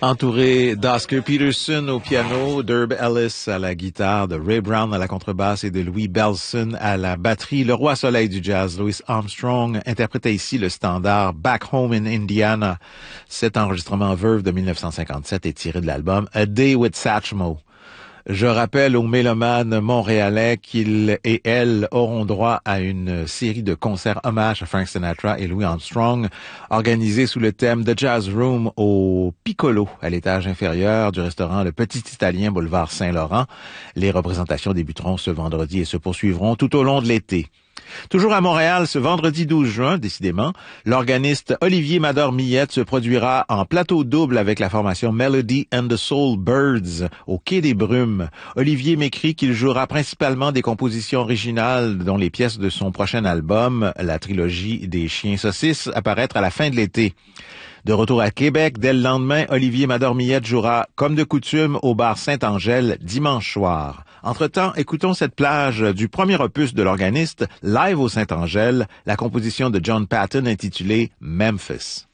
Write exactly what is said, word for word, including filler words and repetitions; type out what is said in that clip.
Entouré d'Oscar Peterson au piano, d'Herb Ellis à la guitare, de Ray Brown à la contrebasse et de Louis Bellson à la batterie, le roi soleil du jazz, Louis Armstrong, interprétait ici le standard Back Home in Indiana. Cet enregistrement Verve de mille neuf cent cinquante-sept est tiré de l'album A Day with Satchmo. Je rappelle aux mélomanes montréalais qu'ils et elles auront droit à une série de concerts hommage à Frank Sinatra et Louis Armstrong, organisés sous le thème The Jazz Room au Piccolo, à l'étage inférieur du restaurant Le Petit Italien, boulevard Saint-Laurent. Les représentations débuteront ce vendredi et se poursuivront tout au long de l'été. Toujours à Montréal, ce vendredi douze juin, décidément, l'organiste Olivier Mador-Millette se produira en plateau double avec la formation Melody and the Soul Birds au Quai des Brumes. Olivier m'écrit qu'il jouera principalement des compositions originales dont les pièces de son prochain album, la trilogie des Chiens Saucisses, apparaître à la fin de l'été. De retour à Québec, dès le lendemain, Olivier Mador-Millette jouera, comme de coutume, au bar Saint-Angèle, dimanche soir. Entre-temps, écoutons cette plage du premier opus de l'organiste, live au Saint-Angèle, la composition de John Patton intitulée Memphis.